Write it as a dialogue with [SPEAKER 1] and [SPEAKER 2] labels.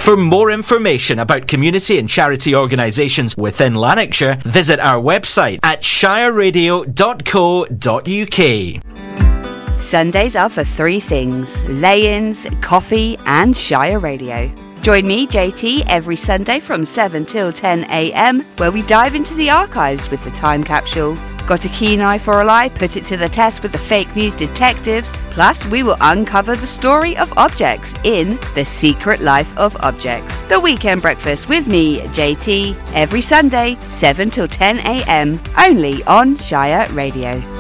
[SPEAKER 1] For more information about community and charity organisations within Lanarkshire, visit our website at shireradio.co.uk.
[SPEAKER 2] Sundays are for three things: lay-ins, coffee and Shire Radio. Join me, JT, every Sunday from 7 till 10 a.m, where we dive into the archives with the Time Capsule. Got a keen eye for a lie? Put it to the test with the fake news detectives. Plus, we will uncover the story of objects in The Secret Life of Objects. The Weekend Breakfast with me, JT, every Sunday, 7 till 10 a.m, only on Shire Radio.